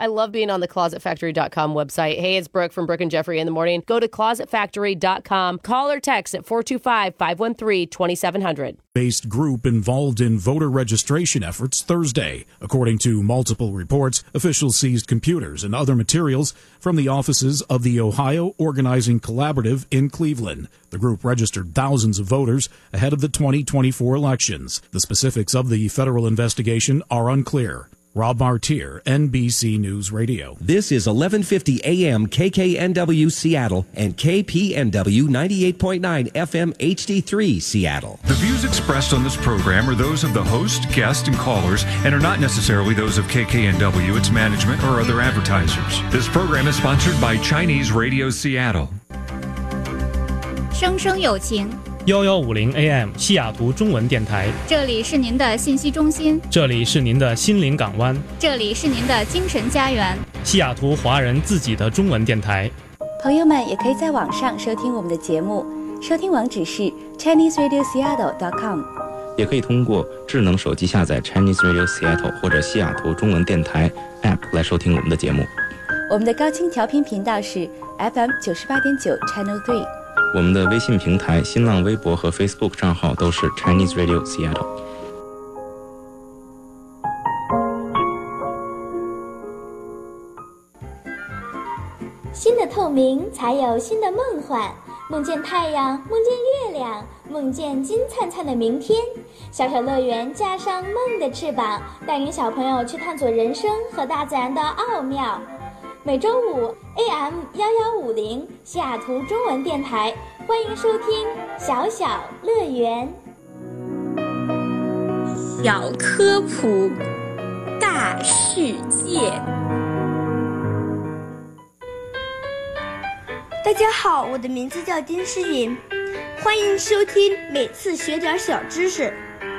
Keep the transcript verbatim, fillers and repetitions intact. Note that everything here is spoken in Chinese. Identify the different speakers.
Speaker 1: I love being on the closet factory dot com website. Hey, it's Brooke from Brooke and Jeffrey in the morning. Go to closet factory dot com. Call or text at four two five, five one three, two seven zero zero.
Speaker 2: Based group involved in voter registration efforts Thursday. According to multiple reports, officials seized computers and other materials from the offices of the Ohio Organizing Collaborative in Cleveland. The group registered thousands of voters ahead of the twenty twenty-four elections. The specifics of the federal investigation are unclear. Rob Martier, N B C News Radio.
Speaker 3: This is eleven fifty A M K K N W Seattle and K P N W ninety-eight point nine F M H D three Seattle.
Speaker 4: The views expressed on this program are those of the host, guest, and callers and are not necessarily those of K K N W, its management, or other advertisers. This program is sponsored by Chinese Radio Seattle.
Speaker 5: 生生有情
Speaker 6: 一一五零 A M 西雅图中文电台，
Speaker 5: 这里是您的信息中心，
Speaker 6: 这里是您的心灵港湾，
Speaker 5: 这里是您的精神家园，
Speaker 6: 西雅图华人自己的中文电台。
Speaker 7: 朋友们也可以在网上收听我们的节目，收听网址是 chinese radio seattle dot com，
Speaker 8: 也可以通过智能手机下载 Chinese Radio Seattle 或者西雅图中文电台 App 来收听我们的节目。
Speaker 7: 我们的高清调频频道是 F M 九十八点九 Channel three。
Speaker 8: 我们的微信平台、新浪微博和 Facebook 账号都是 Chinese Radio Seattle。
Speaker 9: 新的透明才有新的梦幻，梦见太阳，梦见月亮，梦见金灿灿的明天。小小乐园架上梦的翅膀，带领小朋友去探索人生和大自然的奥妙。每周五 A M 一一五零西雅图中文电台，欢迎收听小小乐园。
Speaker 10: 小科普大世界。
Speaker 11: 大家好，我的名字叫丁诗颖，欢迎收听每次学点小知识。